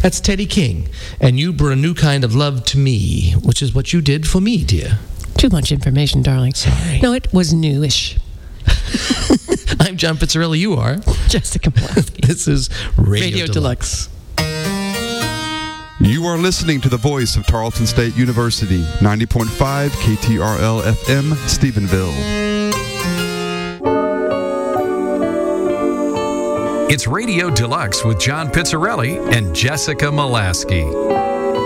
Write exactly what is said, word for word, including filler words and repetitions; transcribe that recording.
That's Teddy King. And you brought a new kind of love to me, which is what you did for me, dear. Too much information, darling. Sorry. No, it was newish. I'm John Pizzarelli. You are Jessica Molaski. This is Radio, Radio Deluxe. Deluxe. You are listening to the voice of Tarleton State University, ninety point five K T R L F M, Stephenville. It's Radio Deluxe with John Pizzarelli and Jessica Molaski.